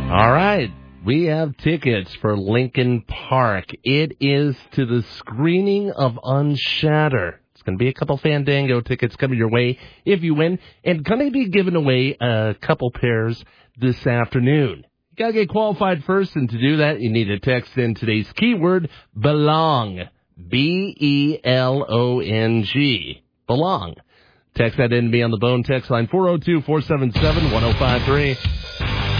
All right. We have tickets for Lincoln Park. It is to the screening of Unshatter. It's going to be a couple Fandango tickets coming your way if you win, and going to be giving away a couple pairs this afternoon. You got to get qualified first, and to do that, you need to text in today's keyword, BELONG. BELONG. Belong. Text that in to me on the Bone text line 402-477-1053.